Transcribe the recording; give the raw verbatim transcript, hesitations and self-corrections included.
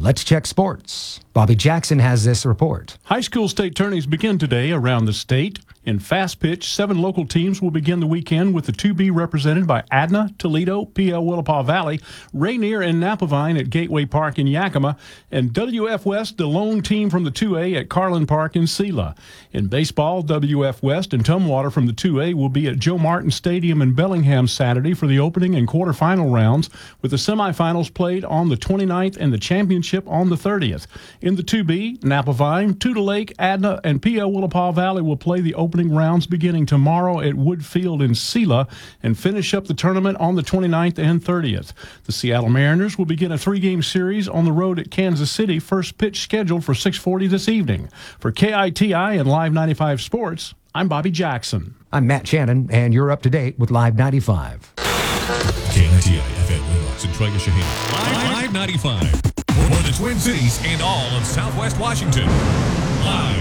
let's check sports. Bobby Jackson has this report. High school state tourneys begin today around the state. In fast pitch, seven local teams will begin the weekend with the two B represented by Adna, Toledo, P L Willapa Valley, Rainier, and Napavine at Gateway Park in Yakima, and W F West, the lone team from the two A at Carlin Park in Selah. In baseball, W F West and Tumwater from the two A will be at Joe Martin Stadium in Bellingham Saturday for the opening and quarterfinal rounds, with the semifinals played on the twenty-ninth and the championship on the thirtieth. In the two B, Napavine, Tudor Lake, Adna, and P L Willapa Valley will play the opening rounds beginning tomorrow at Woodfield in Selah and finish up the tournament on the twenty-ninth and thirtieth. The Seattle Mariners will begin a three-game series on the road at Kansas City, first pitch scheduled for six forty this evening. For K I T I and Live ninety-five Sports, I'm Bobby Jackson. I'm Matt Shannon, and you're up to date with Live ninety-five. K I T I F M Lennox and Trega Shaheen. Live, Live ninety-five. For the Twin Cities and all of Southwest Washington. Live.